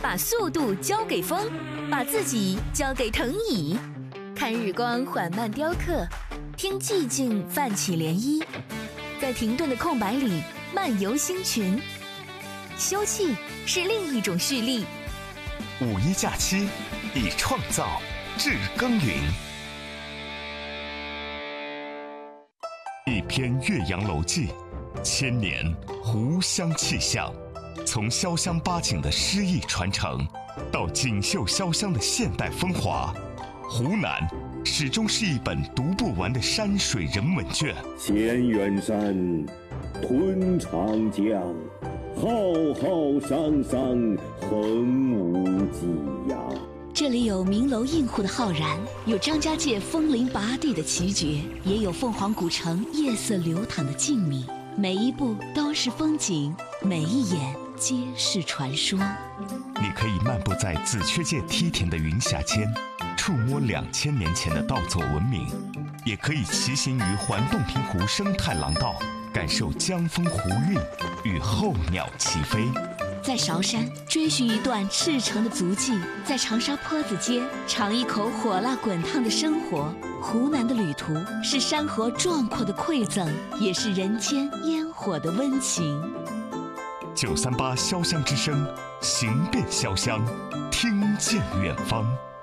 把速度交给风，把自己交给藤椅。看日光缓慢雕刻，听寂静泛起涟漪，在停顿的空白里漫游星群。休憩是另一种蓄力。 五一假期，以创造致耕耘。一篇《岳阳楼记》，千年湖湘气象。从潇湘八景的诗意传承，到锦绣潇湘的现代风华，湖南始终是一本读不完的山水人文卷。 千远山，吞长江，浩浩汤汤，横无际呀。 这里有名楼映户的浩然，有张家界枫林拔地的奇绝，也有凤凰古城夜色流淌的静谧。每一步都是风景，每一眼皆是传说。 你可以漫步在紫雀界梯田的云霞间，触摸2000年前的稻作文明；也可以骑行于环洞庭湖生态廊道，感受江风湖韵与候鸟齐飞。 在韶山追寻一段赤诚的足迹，在长沙坡子街尝一口火辣滚烫的生活。湖南的旅途是山河壮阔的馈赠，也是人间烟火的温情。 938潇湘之声，行遍潇湘，听见远方。